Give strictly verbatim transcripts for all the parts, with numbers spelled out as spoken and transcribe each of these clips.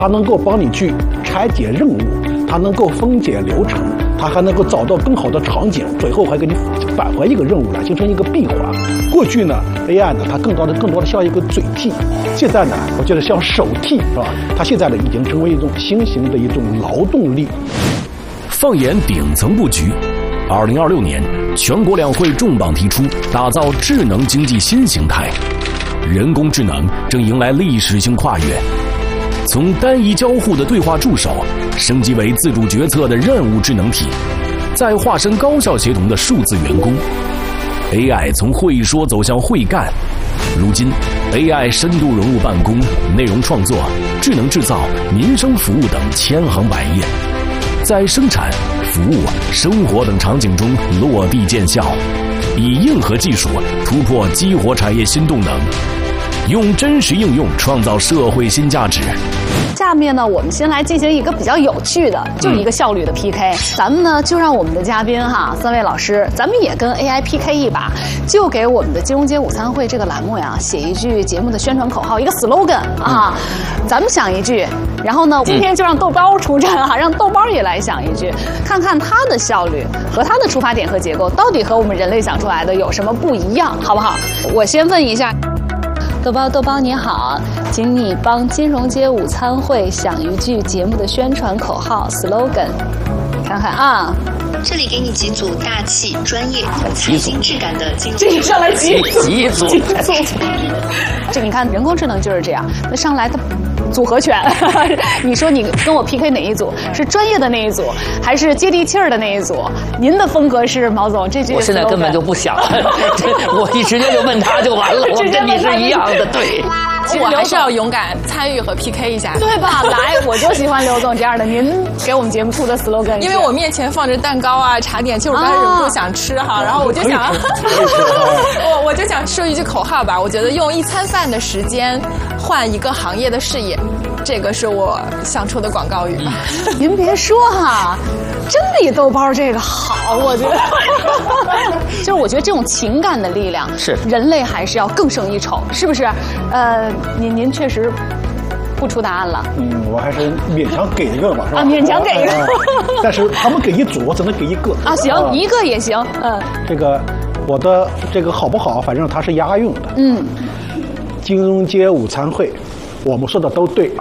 它能够帮你去拆解任务，它能够分解流程，它还能够找到更好的场景，最后还给你返回一个任务来，形成一个闭环。过去呢 ，A I 呢，它更多的更多的像一个嘴替，现在呢，我觉得像手替，是吧？它现在呢，已经成为一种新型的一种劳动力。 放眼顶层布局，二零二六年，全国两会重磅提出打造智能经济新形态，人工智能正迎来历史性跨越。从单一交互的对话助手，升级为自主决策的任务智能体，再化身高效协同的数字员工。A I 从会说走向会干，如今 A I 深度融入办公、内容创作、智能制造、民生服务等千行百业，在生产、服务、生活等场景中落地见效，以硬核技术突破激活产业新动能，用真实应用创造社会新价值。 下面呢，我们先来进行一个比较有趣的，就是一个效率的 P K。嗯、咱们呢，就让我们的嘉宾哈，三位老师，咱们也跟 A I P K 一把，就给我们的金融街午餐会这个栏目呀，写一句节目的宣传口号，一个 slogan 啊。嗯、咱们想一句，然后呢，今天就让豆包出战啊，让豆包也来想一句，看看他的效率和他的出发点和结构到底和我们人类想出来的有什么不一样，好不好？我先问一下。豆包，豆包你好，请你帮金融街午餐会想一句节目的宣传口号 slogan， 看看啊。 这里给你几组大气、专业、有财经质感的金融。 这个上来几组？ 几组？ 几组？这你看，人工智能就是这样，那上来它组合拳。你说你跟我 P K 哪一组？是专业的那一组，还是接地气儿的那一组？您的风格是毛总？这句我现在根本就不想了，我一直接就问他就完了，我跟你是一样的，对。 其实我还是要勇敢参与和 P K 一下， 对吧？来，我就喜欢刘总这样的。您给我们节目出的 slogan， 因为我面前放着蛋糕啊、茶点，其实我刚才忍不住想吃哈，啊、然后我就想，我我就想说一句口号吧。我觉得用一餐饭的时间换一个行业的事业，这个是我想出的广告语。 嗯、您别说哈。真比豆包这个好，我觉得，就是我觉得这种情感的力量是人类还是要更胜一筹，是不是？呃，您您确实不出答案了。 嗯，我还是勉强给一个吧，是吧？ 啊，勉强给一个。 啊、但是他们给一组，我只能给一个。 啊，行，啊、一个也行。嗯， 这个我的这个好不好？反正它是押韵的。 嗯， 金融街午餐会，我们说的都对。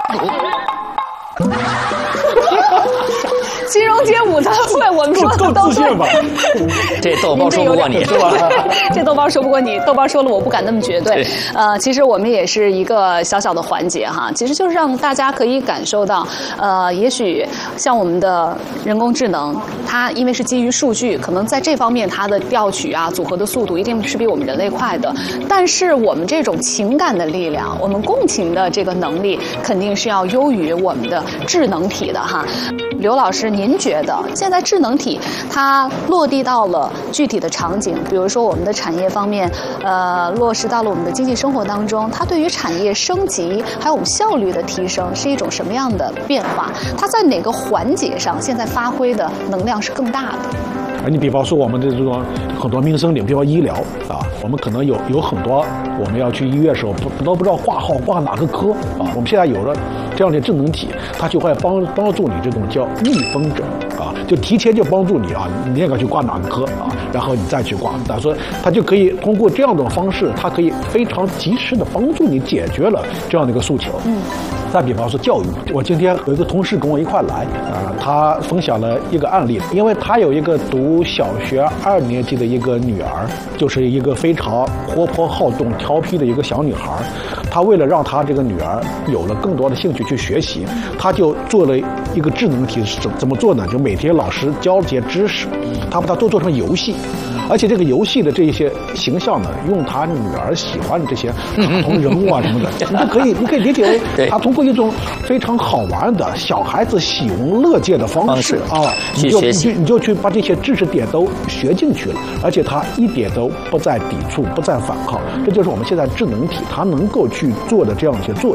金融街午餐会，我们说的都对。 这豆包说不过你，是吧？ 这豆包说不过你，豆包说了，我不敢那么绝对。呃，其实我们也是一个小小的环节哈，其实就是让大家可以感受到，呃，也许像我们的人工智能，它因为是基于数据，可能在这方面它的调取啊、组合的速度一定是比我们人类快的。但是我们这种情感的力量，我们共情的这个能力，肯定是要优于我们的智能体的哈。刘老师，您觉得现在智能体它落地到了具体的场景，比如说我们的产业方面，呃，落实到了我们的经济生活当中，它对于产业升级还有我们效率的提升是一种什么样的变化？它在哪个环节上现在发挥的能量是更大的？ 你比方说我们的这种很多民生领域，比如医疗啊，我们可能有有很多我们要去医院的时候不都不知道挂号挂哪个科啊，我们现在有了这样的智能体，它就会帮帮助你这种叫逆风诊啊，就提前就帮助你啊，你应该去挂哪个科啊，然后你再去挂，打算它就可以通过这样的方式，它可以非常及时的帮助你解决了这样的一个诉求。嗯。再比方说教育，我今天有一个同事跟我一块来啊，他分享了一个案例，因为他有一个读小学二年级的一个女儿，就是一个非常活泼好动、调皮的一个小女孩。他为了让他这个女儿有了更多的兴趣去学习，他就做了一个智能题，怎怎么做呢？就每天老师教这些知识，他把它都做成游戏。而且这个游戏的这些形象呢，用他女儿喜欢的这些卡通人物啊什么的，你就可以，你可以理解为他通过一种非常好玩的小孩子喜闻乐见的方式啊，你就你就你就去把这些知识点都学进去了，而且他一点都不再抵触，不再反抗，这就是我们现在智能体它能够去做的这样一些作用。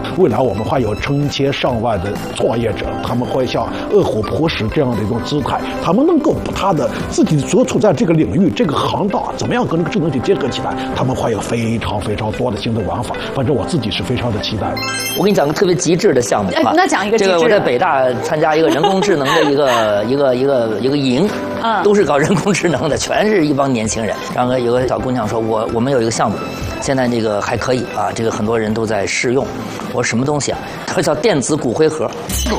未来我们会有成千上万的创业者，他们会像饿虎扑食这样的一种姿态，他们能够把他的自己所处在这个领域、这个行当怎么样跟这个智能体结合起来，他们会有非常非常多的新的玩法。反正我自己是非常的期待。 我给你讲个特别极致的项目啊， 那讲一个极致的。 这个我在北大参加一个人工智能的一个一个一个一个营， 嗯， 都是搞人工智能的，全是一帮年轻人。然后有个小姑娘说，我我们有一个项目，现在这个还可以啊，这个很多人都在试用。我说什么东西啊？她说叫电子骨灰盒。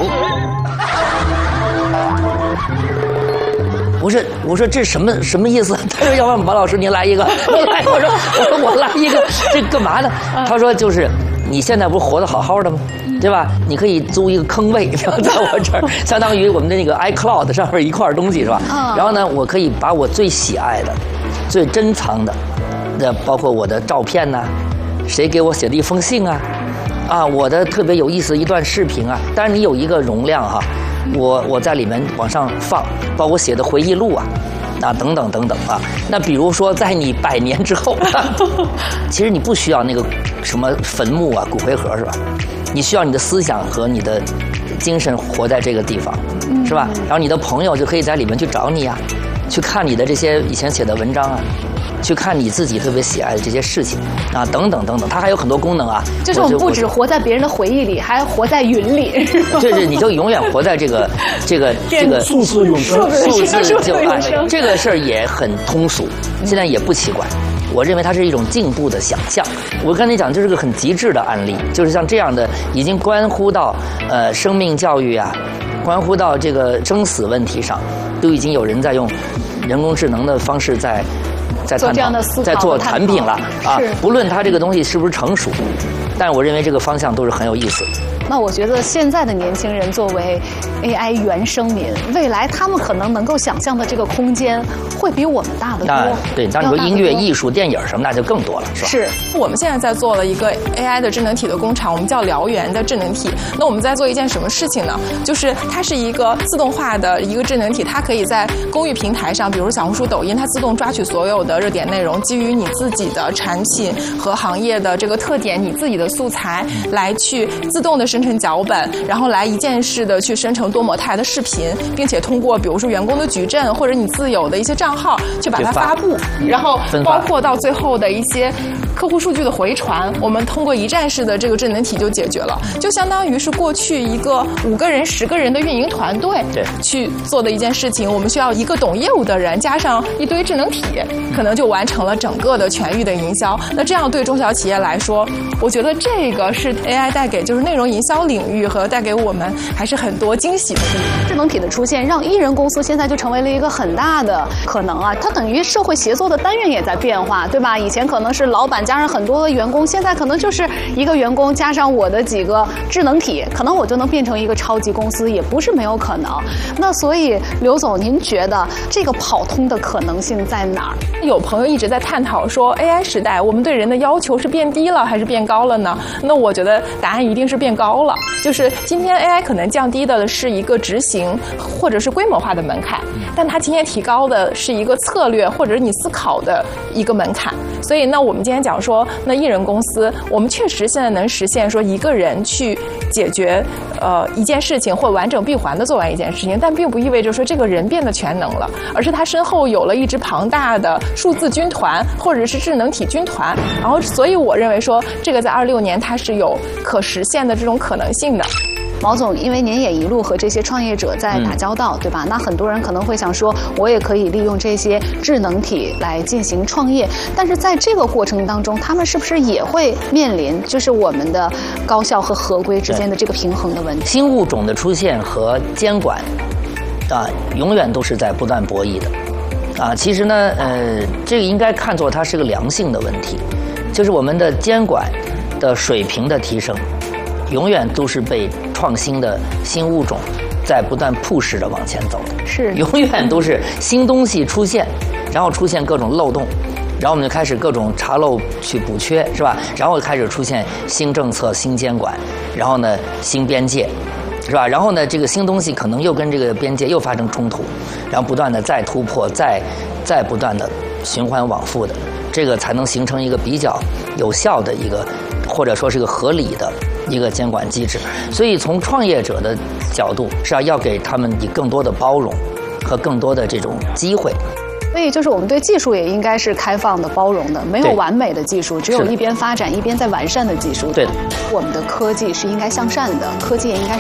我说我说这什么什么意思？他说要不然马老师您来一个，我来。我说我说我来一个，这干嘛呢？他说就是你现在不是活得好好的吗？对吧？你可以租一个坑位，然后在我这儿，相当于我们的那个 iCloud 上面一块东西是吧？然后呢，我可以把我最喜爱的、最珍藏的，那包括我的照片呐、啊，谁给我写的一封信啊，啊，我的特别有意思的一段视频啊，当然你有一个容量哈、啊。我我在里面往上放，包括我写的回忆录啊，啊等等等等啊。那比如说在你百年之后，其实你不需要那个什么坟墓啊、骨灰盒是吧？你需要你的思想和你的精神活在这个地方，是吧？然后你的朋友就可以在里面去找你啊，去看你的这些以前写的文章啊。去看你自己特别喜爱的这些事情啊，等等等等，它还有很多功能啊。 就是我们不只活在别人的回忆里，还活在云里。 对对，你就永远活在这个这个这个数字永生， 数字就哎，这个事儿也很通俗，现在也不奇怪。我认为它是一种进步的想象。我跟你讲，就是个很极致的案例，就是像这样的，已经关乎到呃生命教育啊，关乎到这个生死问题上，都已经有人在用人工智能的方式在。在探讨，在做产品了啊！不论它这个东西是不是成熟，但是我认为这个方向都是很有意思。 那我觉得现在的年轻人作为 A I 原生民，未来他们可能能够想象的这个空间会比我们大得多。 对，当你说音乐、艺术、电影什么，那就更多了，是吧？ 是我们现在在做了一个 A I 的智能体的工厂，我们叫燎原的智能体。那我们在做一件什么事情呢？就是它是一个自动化的一个智能体，它可以在公域平台上，比如小红书、抖音，它自动抓取所有的热点内容，基于你自己的产品和行业的这个特点，你自己的素材来去自动的生成脚本，然后来一键式的去生成多模态的视频，并且通过比如说员工的矩阵或者你自有的一些账号去把它发布，然后包括到最后的一些客户数据的回传，我们通过一站式的这个智能体就解决了，就相当于是过去一个五个人、十个人的运营团队去做的一件事情，我们需要一个懂业务的人加上一堆智能体，可能就完成了整个的全域的营销。那这样对中小企业来说，我觉得这个是 A I 带给就是内容营销领域和带给我们还是很多惊喜的地方。 智能体的出现，让艺人公司现在就成为了一个很大的可能啊！它等于社会协作的单元也在变化，对吧？以前可能是老板加上很多的员工，现在可能就是一个员工加上我的几个智能体，可能我就能变成一个超级公司，也不是没有可能。那所以刘总，您觉得这个跑通的可能性在哪儿？ 有朋友一直在探讨说 A I 时代我们对人的要求是变低了还是变高了呢？那我觉得答案一定是变高了。就是今天 A I 可能降低的是一个执行或者是规模化的门槛，但它今天提高的是一个策略或者是你思考的一个门槛。所以那我们今天讲说，那艺人公司我们确实现在能实现说一个人去解决呃一件事情或完整闭环的做完一件事情，但并不意味着说这个人变得全能了，而是他身后有了一支庞大的数字军团或者是智能体军团。然后所以我认为说这个在二六年它是有可实现的这种可能性的。 毛总，因为您也一路和这些创业者在打交道，嗯、对吧？那很多人可能会想说，我也可以利用这些智能体来进行创业，但是在这个过程当中，他们是不是也会面临就是我们的高效和合规之间的这个平衡的问题？ 新物种的出现和监管啊，永远都是在不断博弈的啊。其实呢，呃，这个应该看作它是个良性的问题，就是我们的监管的水平的提升，永远都是被创新的新物种在不断 push 着往前走的， 是永远都是新东西出现，然后出现各种漏洞，然后我们就开始各种查漏去补缺，是吧？然后开始出现新政策、新监管，然后呢新边界，是吧？然后呢这个新东西可能又跟这个边界又发生冲突，然后不断的再突破，再再不断的循环往复的，这个才能形成一个比较有效的一个，或者说是个合理的一个监管机制。所以从创业者的角度，是要要给他们以更多的包容和更多的这种机会。 所以就是我们对技术也应该是开放的、包容的，没有完美的技术，只有一边发展一边在完善的技术。 对的， 我们的科技是应该向善的，科技也应该是